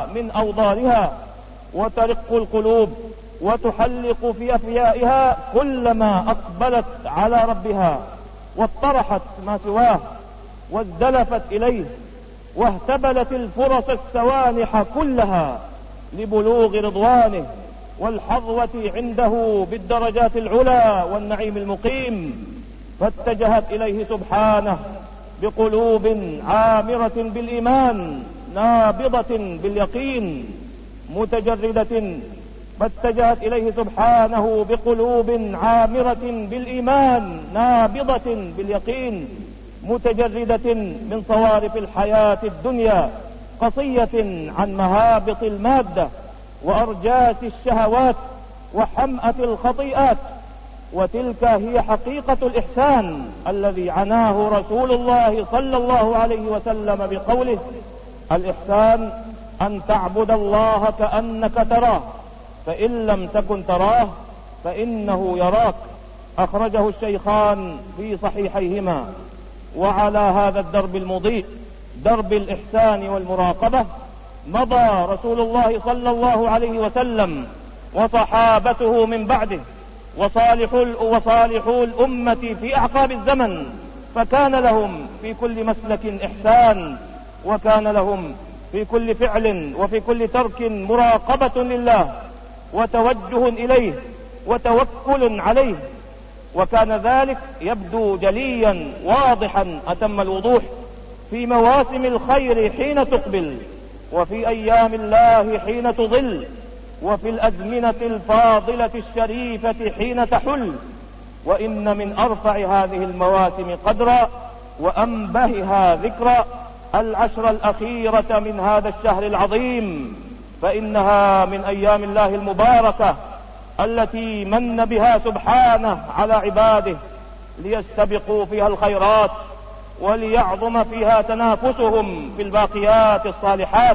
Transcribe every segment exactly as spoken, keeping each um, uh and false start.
من أوضارها وترق القلوب وتحلق في أفيائها كلما أقبلت على ربها واطرحت ما سواه وازدلفت إليه واهتبلت الفرص السوانح كلها لبلوغ رضوانه والحظوة عنده بالدرجات العلى والنعيم المقيم، فاتجهت إليه سبحانه بقلوب عامرة بالإيمان نابضة باليقين متجردة فاتجهت إليه سبحانه بقلوب عامرة بالإيمان نابضة باليقين متجردة من صوارف الحياة الدنيا قصية عن مهابط المادة وأرجاس الشهوات وحمأة الخطيئات. وتلك هي حقيقة الإحسان الذي عناه رسول الله صلى الله عليه وسلم بقوله: الإحسان أن تعبد الله كأنك تراه فإن لم تكن تراه فإنه يراك. أخرجه الشيخان في صحيحيهما. وعلى هذا الدرب المضيء، درب الإحسان والمراقبة، مضى رسول الله صلى الله عليه وسلم وصحابته من بعده وصالحو وصالحو الأمة في أعقاب الزمن، فكان لهم في كل مسلك إحسان، وكان لهم في كل فعل وفي كل ترك مراقبة لله وتوجه إليه وتوكل عليه. وكان ذلك يبدو جليا واضحا أتم الوضوح في مواسم الخير حين تقبل، وفي أيام الله حين تضل، وفي الأزمنة الفاضلة الشريفة حين تحل. وإن من أرفع هذه المواسم قدرا وأنبهها ذكرا العشر الأخيرة من هذا الشهر العظيم، فإنها من أيام الله المباركة التي من بها سبحانه على عباده ليستبقوا فيها الخيرات وليعظم فيها تنافسهم في الباقيات الصالحات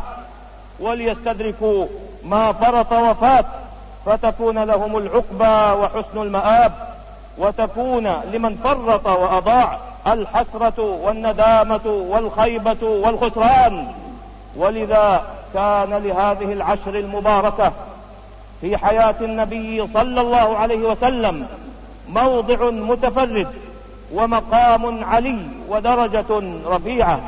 وليستدركوا ما فرط وفات، فتكون لهم العقبى وحسن المآب، وتكون لمن فرط وأضاع الحسرة والندامة والخيبة والخسران. ولذا كان لهذه العشر المباركة في حياة النبي صلى الله عليه وسلم موضع متفرد ومقام علي ودرجة رفيعة،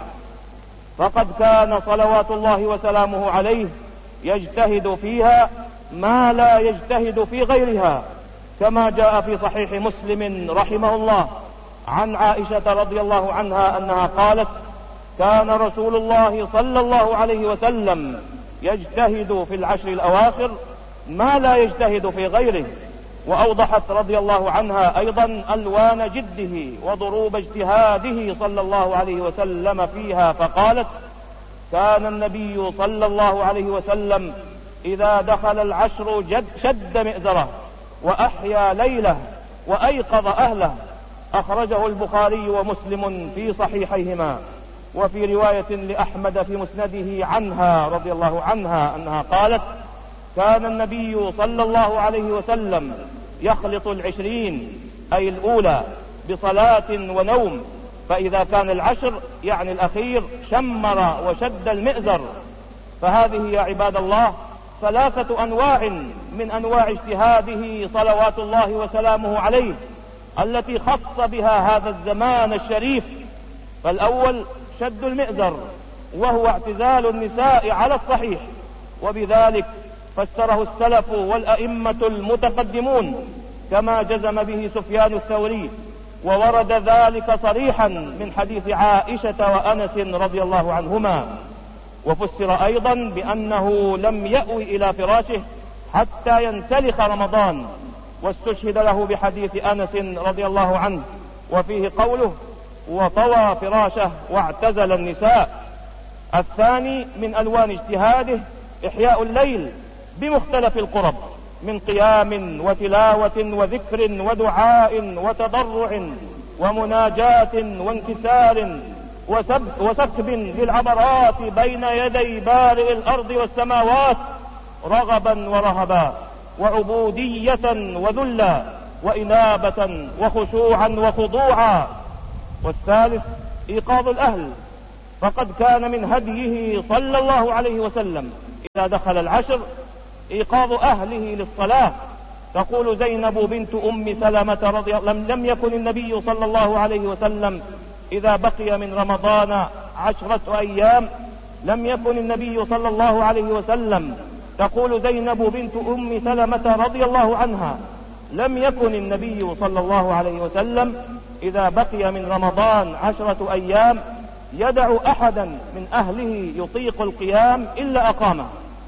فقد كان صلوات الله وسلامه عليه يجتهد فيها ما لا يجتهد في غيرها، كما جاء في صحيح مسلم رحمه الله عن عائشة رضي الله عنها أنها قالت: كان رسول الله صلى الله عليه وسلم يجتهد في العشر الأواخر ما لا يجتهد في غيره. وأوضحت رضي الله عنها أيضا ألوان جده وضروب اجتهاده صلى الله عليه وسلم فيها، فقالت: كان النبي صلى الله عليه وسلم إذا دخل العشر جد شد مئزره وأحيا ليله وأيقظ أهله. أخرجه البخاري ومسلم في صحيحيهما. وفي رواية لأحمد في مسنده عنها رضي الله عنها أنها قالت: كان النبي صلى الله عليه وسلم يخلط العشرين أي الأولى بصلاة ونوم، فإذا كان العشر يعني الأخير شمر وشد المئزر. فهذه يا عباد الله ثلاثة أنواع من أنواع اجتهاده صلوات الله وسلامه عليه التي خص بها هذا الزمان الشريف. فالأول شد المئزر، وهو اعتزال النساء على الصحيح، وبذلك فسره السلف والأئمة المتقدمون كما جزم به سفيان الثوري، وورد ذلك صريحا من حديث عائشة وأنس رضي الله عنهما. وفسر أيضا بأنه لم يأوي إلى فراشه حتى ينسلخ رمضان، واستشهد له بحديث أنس رضي الله عنه وفيه قوله: وطوى فراشه واعتزل النساء. الثاني من ألوان اجتهاده إحياء الليل بمختلف القرب من قيام وتلاوة وذكر ودعاء وتضرع ومناجاة وانكسار وسكب للعبرات بين يدي بارئ الأرض والسماوات رغبا ورهبا وعبودية وذلا وإنابة وخشوعا وخضوعا. والثالث إيقاظ الأهل، فقد كان من هديه صلى الله عليه وسلم إذا دخل العشر إيقاظ أهله للصلاة. تقول زينب بنت أم سلمة رضي الله عنها: لم يكن النبي صلى الله عليه وسلم إذا بقي من رمضان عشرة أيام لم يكن النبي صلى الله عليه وسلم تقول زينب بنت أم سلمة رضي الله عنها: لم يكن النبي صلى الله عليه وسلم إذا بقي من رمضان عشرة أيام يدع أحدا من أهله يطيق القيام إلا أقامه.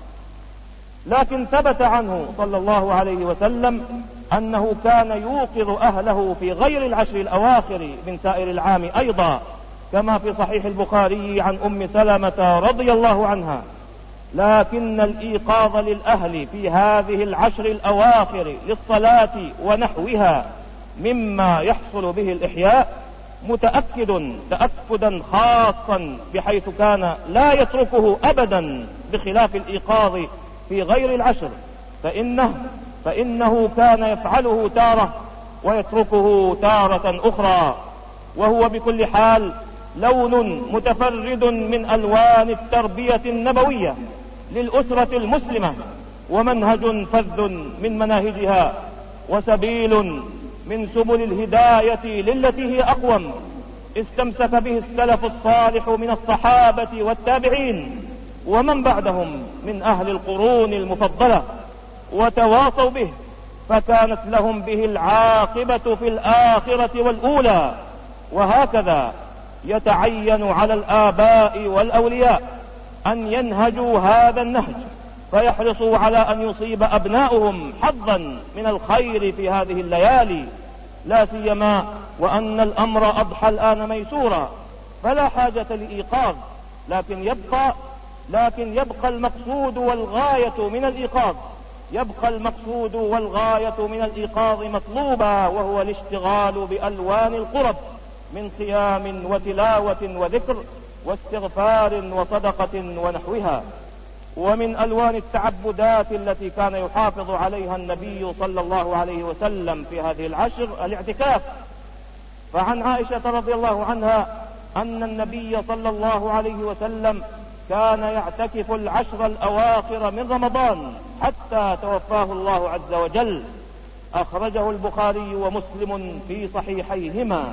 لكن ثبت عنه صلى الله عليه وسلم أنه كان يوقظ أهله في غير العشر الأواخر من سائر العام أيضا، كما في صحيح البخاري عن أم سلمة رضي الله عنها. لكن الإيقاظ للأهل في هذه العشر الأواخر للصلاة ونحوها مما يحصل به الإحياء متأكد تأكدا خاصا، بحيث كان لا يتركه أبدا، بخلاف الإيقاظ في غير العشر فإنه, فإنه كان يفعله تارة ويتركه تارة أخرى. وهو بكل حال لون متفرد من ألوان التربية النبوية للأسرة المسلمة، ومنهج فذ من مناهجها، وسبيل من سبل الهداية للتي هي أقوم، استمسك به السلف الصالح من الصحابة والتابعين ومن بعدهم من أهل القرون المفضلة، وتواصوا به، فكانت لهم به العاقبة في الآخرة والأولى. وهكذا يتعين على الآباء والأولياء أن ينهجوا هذا النهج، فيحرصوا على أن يصيب أبناؤهم حظا من الخير في هذه الليالي، لا سيما وأن الأمر أضحى الآن ميسورا، فلا حاجة لإيقاظ. لكن يبقى لكن يبقى المقصود والغاية من الإيقاظ يبقى المقصود والغاية من الإيقاظ مطلوبا، وهو الاشتغال بألوان القرب من قيام وتلاوة وذكر واستغفار وصدقة ونحوها. ومن ألوان التعبدات التي كان يحافظ عليها النبي صلى الله عليه وسلم في هذه العشر الاعتكاف. فعن عائشة رضي الله عنها أن النبي صلى الله عليه وسلم كان يعتكف العشر الأواخر من رمضان حتى توفاه الله عز وجل. أخرجه البخاري ومسلم في صحيحيهما.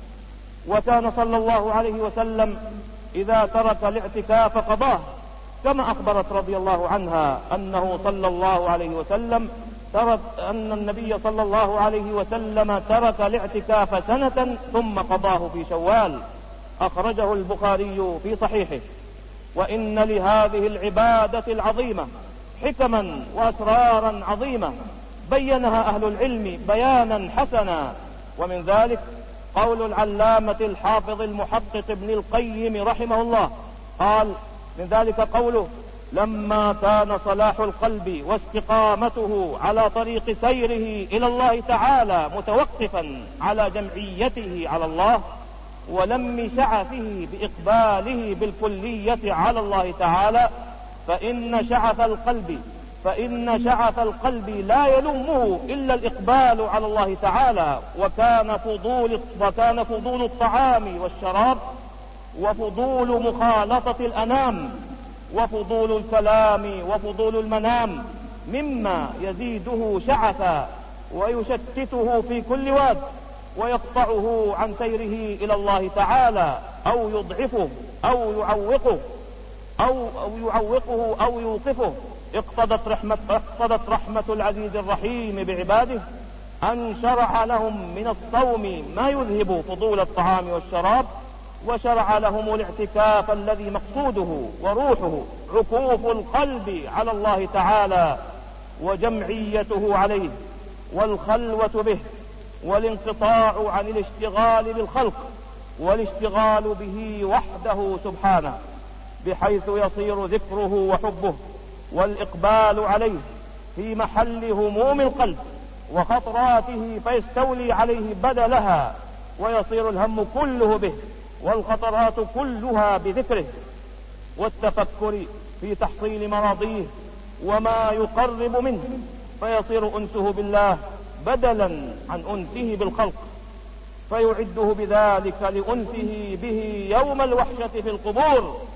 وكان صلى الله عليه وسلم إذا ترك الاعتكاف قضاه، كما أخبرت رضي الله عنها أنه صلى الله عليه وسلم ترك أن النبي صلى الله عليه وسلم ترك الاعتكاف سنة ثم قضاه في شوال. أخرجه البخاري في صحيحه. وإن لهذه العبادة العظيمة حكما وأسرارا عظيمة بينها أهل العلم بيانا حسنا، ومن ذلك قول العلامة الحافظ المحقق ابن القيم رحمه الله قال: من ذلك قوله: لما كان صلاح القلب واستقامته على طريق سيره إلى الله تعالى متوقفا على جمعيته على الله ولم شعثه بإقباله بالكلية على الله تعالى، فإن شعث القلب فإن شعث القلب لا يلمه إلا الإقبال على الله تعالى. وكان فضول وكان فضول الطعام والشراب وفضول مخالطة الأنام وفضول الكلام وفضول المنام مما يزيده شعثا ويشتته في كل واد ويقطعه عن سيره إلى الله تعالى، أو يضعفه أو يعوقه أو, أو يعوقه أو يوقفه. اقتضت رحمة, اقتضت رحمة العزيز الرحيم بعباده أن شرع لهم من الصوم ما يذهب فضول الطعام والشراب، وشرع لهم الاعتكاف الذي مقصوده وروحه عكوف القلب على الله تعالى وجمعيته عليه والخلوة به والانقطاع عن الاشتغال بالخلق والاشتغال به وحده سبحانه، بحيث يصير ذكره وحبه والإقبال عليه في محل هموم القلب وخطراته، فيستولي عليه بدلها، ويصير الهم كله به والخطرات كلها بذكره والتفكر في تحصيل مراضيه وما يقرب منه، فيصير أنسه بالله بدلا عن أنسه بالخلق، فيعده بذلك لأنسه به يوم الوحشة في القبور،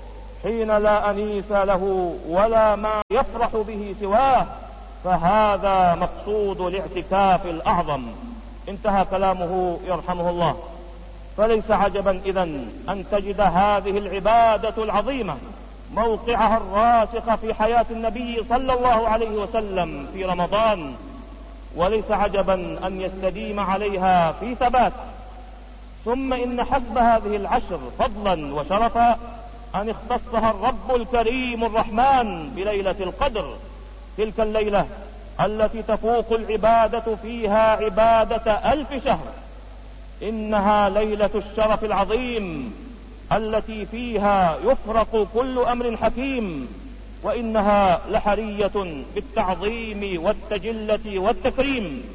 حين لا أنيس له ولا ما يفرح به سواه، فهذا مقصود الاعتكاف الأعظم. انتهى كلامه يرحمه الله. فليس عجبا إذن أن تجد هذه العبادة العظيمة موقعها الراسخ في حياة النبي صلى الله عليه وسلم في رمضان، وليس عجبا أن يستديم عليها في ثبات. ثم إن حسب هذه العشر فضلا وشرفا أن اختصها الرب الكريم الرحمن بليلة القدر، تلك الليلة التي تفوق العبادة فيها عبادة ألف شهر. إنها ليلة الشرف العظيم التي فيها يفرق كل أمر حكيم، وإنها لحرية بالتعظيم والتجلة والتكريم،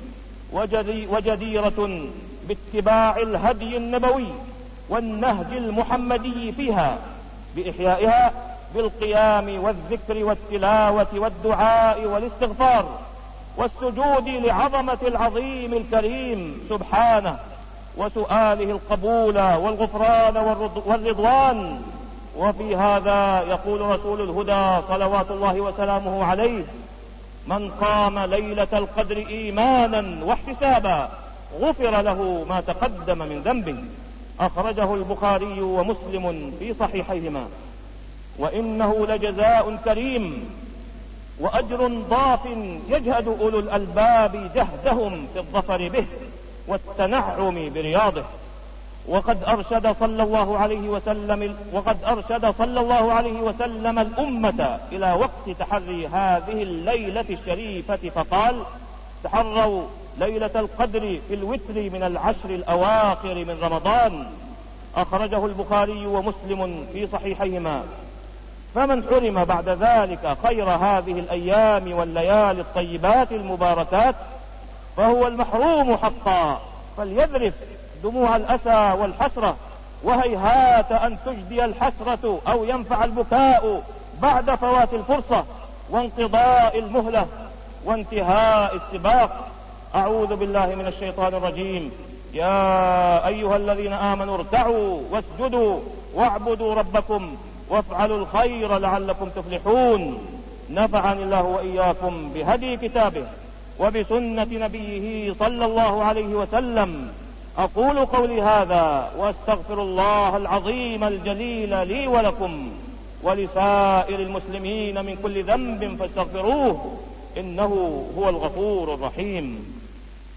وجديرة باتباع الهدي النبوي والنهج المحمدي فيها، بإحيائها بالقيام والذكر والتلاوة والدعاء والاستغفار والسجود لعظمة العظيم الكريم سبحانه، وسؤاله القبول والغفران والرضوان. وفي هذا يقول رسول الهدى صلوات الله وسلامه عليه: من قام ليلة القدر إيمانا واحتسابا غفر له ما تقدم من ذنبه. أخرجه البخاري ومسلم في صحيحيهما. وإنه لجزاء كريم وأجر ضاف يجهد أولو الألباب جهدهم في الظفر به والتنعم برياضه. وقد أرشد صلى الله عليه وسلم وقد أرشد صلى الله عليه وسلم الأمة إلى وقت تحري هذه الليلة الشريفة، فقال: تحروا ليلة القدر في الوتر من العشر الأواخر من رمضان. أخرجه البخاري ومسلم في صحيحيهما. فمن حرم بعد ذلك خير هذه الأيام والليالي الطيبات المباركات فهو المحروم حقا، فليذرف دموع الأسى والحسرة، وهيهات أن تجدي الحسرة أو ينفع البكاء بعد فوات الفرصة وانقضاء المهلة وانتهاء السباق. أعوذ بالله من الشيطان الرجيم. يا أيها الذين آمنوا اركعوا واسجدوا واعبدوا ربكم وافعلوا الخير لعلكم تفلحون. نفعني الله وإياكم بهدي كتابه وبسنة نبيه صلى الله عليه وسلم. أقول قولي هذا وأستغفر الله العظيم الجليل لي ولكم ولسائر المسلمين من كل ذنب فاستغفروه إنه هو الغفور الرحيم.